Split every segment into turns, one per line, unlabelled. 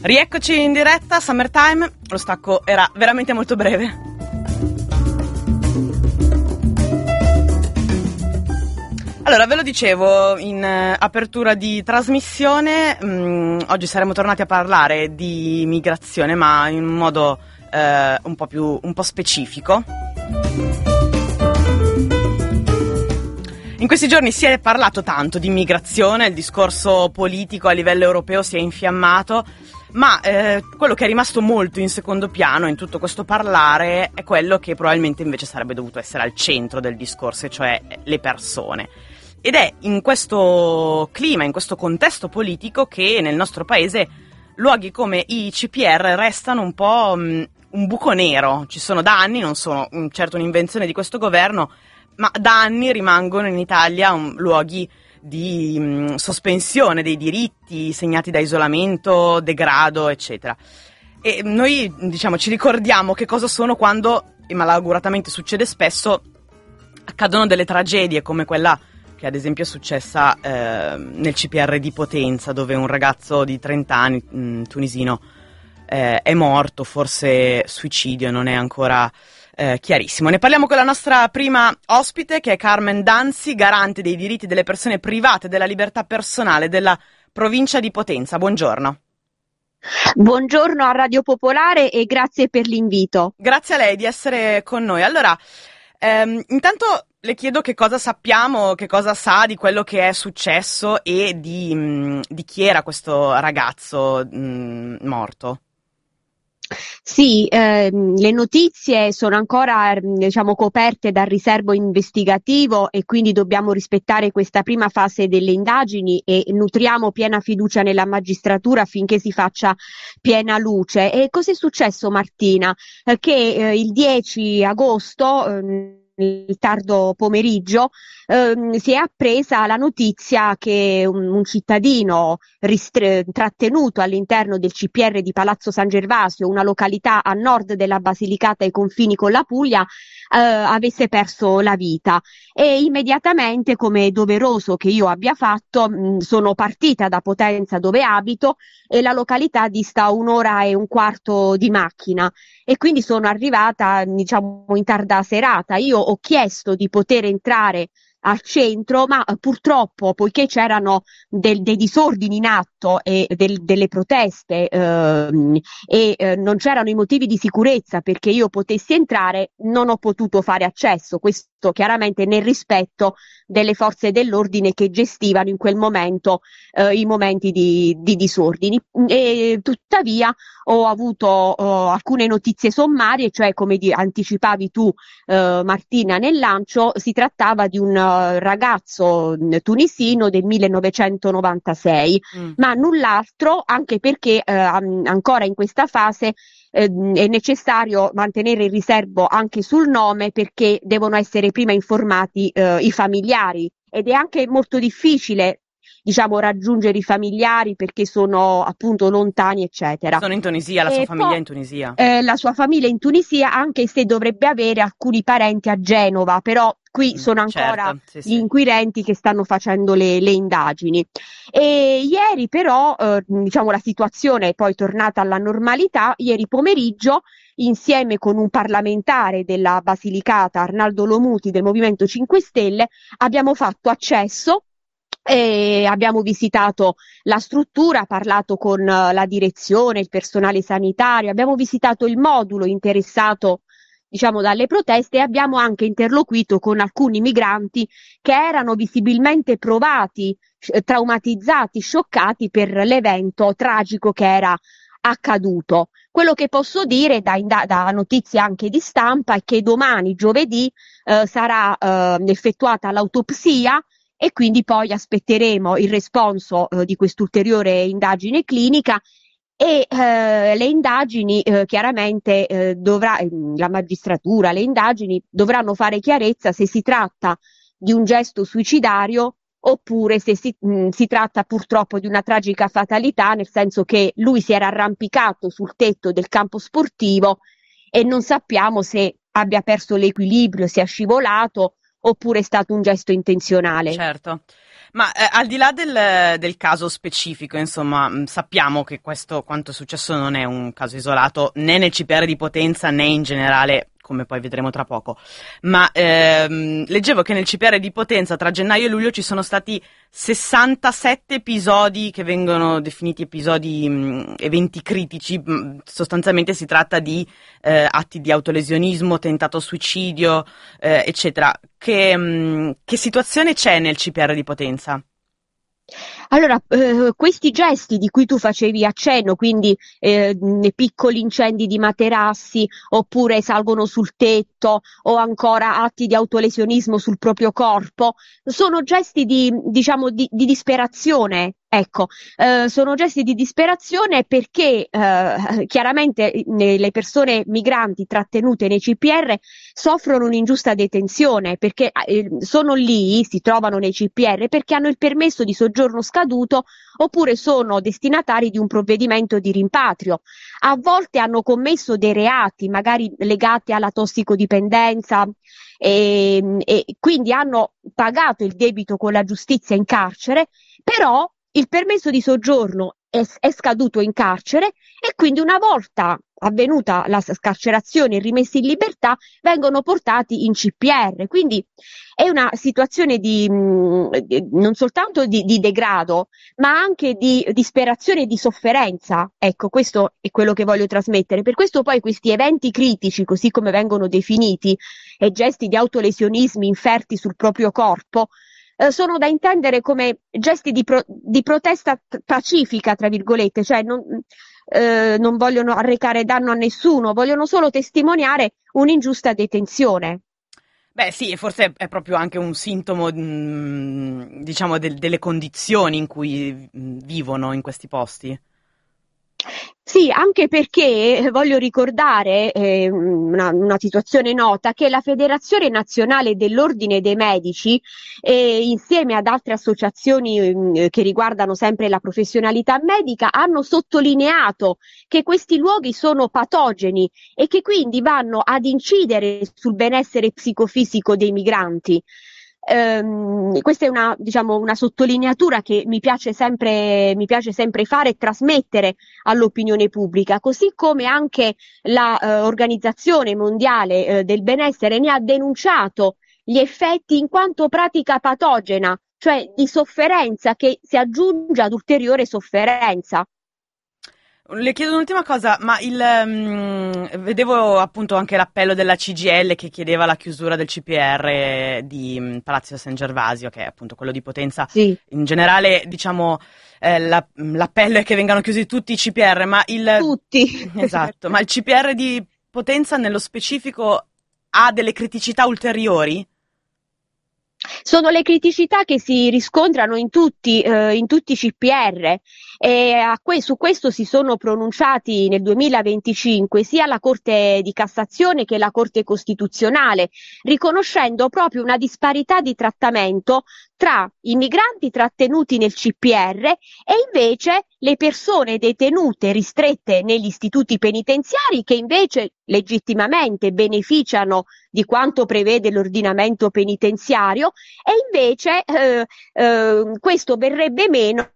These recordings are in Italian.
Rieccoci in diretta, Summertime, lo stacco era veramente molto breve. Allora, ve lo dicevo in apertura di trasmissione, oggi saremmo tornati a parlare di migrazione, ma in un modo un po' specifico. In questi giorni si è parlato tanto di immigrazione, il discorso politico a livello europeo si è infiammato, ma quello che è rimasto molto in secondo piano in tutto questo parlare è quello che probabilmente invece sarebbe dovuto essere al centro del discorso, e cioè le persone. Ed è in questo clima, in questo contesto politico che nel nostro paese luoghi come i CPR restano un po' un buco nero. Ci sono da anni, non sono certo un'invenzione di questo governo, ma da anni rimangono in Italia luoghi di sospensione dei diritti segnati da isolamento, degrado, eccetera. E noi, ci ricordiamo che cosa sono quando, e malauguratamente succede spesso, accadono delle tragedie come quella che ad esempio è successa nel CPR di Potenza, dove un ragazzo di 30 anni, tunisino, è morto, forse suicidio, non è ancora chiarissimo. Ne parliamo con la nostra prima ospite, che è Carmen Danzi, garante dei diritti delle persone private della libertà personale della provincia di Potenza. Buongiorno.
Buongiorno a Radio Popolare e grazie per l'invito.
Grazie a lei di essere con noi. Allora, intanto le chiedo che cosa sappiamo, che cosa sa di quello che è successo e di chi era questo ragazzo morto.
Sì, le notizie sono ancora coperte dal riservo investigativo e quindi dobbiamo rispettare questa prima fase delle indagini e nutriamo piena fiducia nella magistratura affinché si faccia piena luce. E cos'è successo, Martina? Che il 10 agosto nel tardo pomeriggio si è appresa la notizia che un cittadino trattenuto all'interno del CPR di Palazzo San Gervasio, una località a nord della Basilicata ai confini con la Puglia, avesse perso la vita. E immediatamente, come è doveroso che io abbia fatto, sono partita da Potenza, dove abito, e la località dista 1 ora e un quarto di macchina, e quindi sono arrivata in tarda serata. Io ho chiesto di poter entrare al centro, ma purtroppo, poiché c'erano dei disordini in atto e delle proteste non c'erano i motivi di sicurezza perché io potessi entrare, non ho potuto fare accesso. Questo chiaramente nel rispetto delle forze dell'ordine che gestivano in quel momento i momenti di disordini. E tuttavia ho avuto alcune notizie sommarie, cioè, come anticipavi tu, Martina, nel lancio, si trattava di un ragazzo tunisino del 1996, ma null'altro, anche perché ancora in questa fase è necessario mantenere il riservo anche sul nome, perché devono essere prima informati i familiari, ed è anche molto difficile raggiungere i familiari perché sono appunto lontani, eccetera.
Sono in Tunisia, la sua famiglia è in Tunisia.
La sua famiglia è in Tunisia, anche se dovrebbe avere alcuni parenti a Genova, però qui sono ancora
certo,
gli inquirenti che stanno facendo le indagini. E ieri però, la situazione è poi tornata alla normalità. Ieri pomeriggio, insieme con un parlamentare della Basilicata, Arnaldo Lomuti del Movimento 5 Stelle, abbiamo fatto accesso e abbiamo visitato la struttura, parlato con la direzione, il personale sanitario, abbiamo visitato il modulo interessato dalle proteste, e abbiamo anche interloquito con alcuni migranti che erano visibilmente provati, traumatizzati, scioccati per l'evento tragico che era accaduto. Quello che posso dire da notizie anche di stampa è che domani, giovedì, sarà effettuata l'autopsia, e quindi poi aspetteremo il responso di quest'ulteriore indagine clinica. E le indagini chiaramente la magistratura, le indagini dovranno fare chiarezza se si tratta di un gesto suicidario oppure se si tratta purtroppo di una tragica fatalità, nel senso che lui si era arrampicato sul tetto del campo sportivo e non sappiamo se abbia perso l'equilibrio, se è scivolato oppure è stato un gesto intenzionale.
Certo. Ma al di là del caso specifico, insomma, sappiamo che questo, quanto è successo, non è un caso isolato né nel CPR di Potenza né in generale, come poi vedremo tra poco. Ma leggevo che nel CPR di Potenza tra gennaio e luglio ci sono stati 67 episodi che vengono definiti episodi, eventi critici. Sostanzialmente si tratta di atti di autolesionismo, tentato suicidio, eccetera. Che situazione c'è nel CPR di Potenza?
Allora, questi gesti di cui tu facevi accenno, quindi piccoli incendi di materassi, oppure salgono sul tetto, o ancora atti di autolesionismo sul proprio corpo, sono gesti diciamo, di disperazione. Ecco, sono gesti di disperazione perché chiaramente le persone migranti trattenute nei CPR soffrono un'ingiusta detenzione perché sono lì, si trovano nei CPR perché hanno il permesso di soggiorno scaduto oppure sono destinatari di un provvedimento di rimpatrio. A volte hanno commesso dei reati, magari legati alla tossicodipendenza, e quindi hanno pagato il debito con la giustizia in carcere, però il permesso di soggiorno è scaduto in carcere e quindi una volta avvenuta la scarcerazione e rimessi in libertà vengono portati in CPR. Quindi è una situazione non soltanto di degrado, ma anche di disperazione e di sofferenza. Ecco, questo è quello che voglio trasmettere. Per questo poi questi eventi critici, così come vengono definiti, e gesti di autolesionismi inferti sul proprio corpo, sono da intendere come gesti di protesta pacifica, tra virgolette, cioè non vogliono arrecare danno a nessuno, vogliono solo testimoniare un'ingiusta detenzione.
Beh, sì, forse è proprio anche un sintomo, diciamo, delle condizioni in cui vivono in questi posti.
Sì, anche perché voglio ricordare una situazione nota che la Federazione Nazionale dell'Ordine dei Medici, insieme ad altre associazioni che riguardano sempre la professionalità medica, hanno sottolineato che questi luoghi sono patogeni e che quindi vanno ad incidere sul benessere psicofisico dei migranti. Questa è una sottolineatura che mi piace sempre fare e trasmettere all'opinione pubblica, così come anche l'Organizzazione Mondiale del Benessere ne ha denunciato gli effetti in quanto pratica patogena, cioè di sofferenza che si aggiunge ad ulteriore sofferenza.
Le chiedo un'ultima cosa, ma vedevo appunto anche l'appello della CGIL che chiedeva la chiusura del CPR di Palazzo San Gervasio, che è appunto quello di Potenza.
Sì.
In generale, diciamo, l'appello è che vengano chiusi tutti i CPR, ma
Tutti.
Esatto, ma il CPR di Potenza nello specifico ha delle criticità ulteriori?
Sono le criticità che si riscontrano in tutti i CPR e su questo si sono pronunciati nel 2025 sia la Corte di Cassazione che la Corte Costituzionale, riconoscendo proprio una disparità di trattamento tra i migranti trattenuti nel CPR e invece le persone detenute ristrette negli istituti penitenziari che invece legittimamente beneficiano di quanto prevede l'ordinamento penitenziario e invece questo verrebbe meno.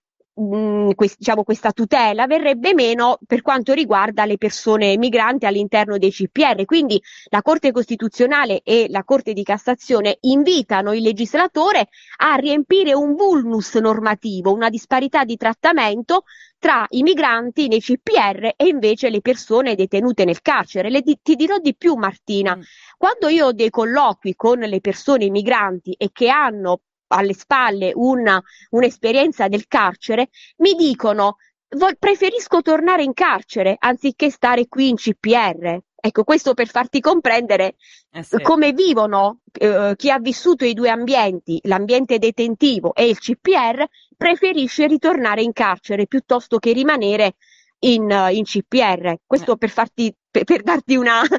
Questa tutela verrebbe meno per quanto riguarda le persone migranti all'interno dei CPR. Quindi la Corte Costituzionale e la Corte di Cassazione invitano il legislatore a riempire un vulnus normativo, una disparità di trattamento tra i migranti nei CPR e invece le persone detenute nel carcere. Ti dirò di più, Martina, quando io ho dei colloqui con le persone migranti e che hanno alle spalle un'esperienza del carcere, mi dicono preferisco tornare in carcere anziché stare qui in CPR. Ecco, questo per farti comprendere
Sì.
come vivono chi ha vissuto i due ambienti, l'ambiente detentivo e il CPR, preferisce ritornare in carcere piuttosto che rimanere in CPR. Questo per darti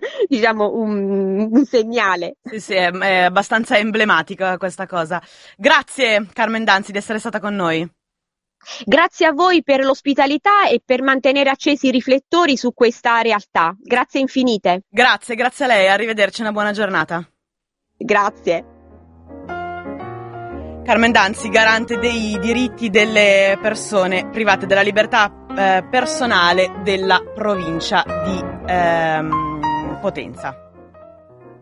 un segnale.
Sì, è abbastanza emblematica questa cosa. Grazie Carmen Danzi di essere stata con noi.
Grazie a voi per l'ospitalità e per mantenere accesi i riflettori su questa realtà. Grazie infinite.
Grazie a lei, arrivederci, una buona giornata.
Grazie.
Carmen Danzi, garante dei diritti delle persone private della libertà personale della provincia di Potenza.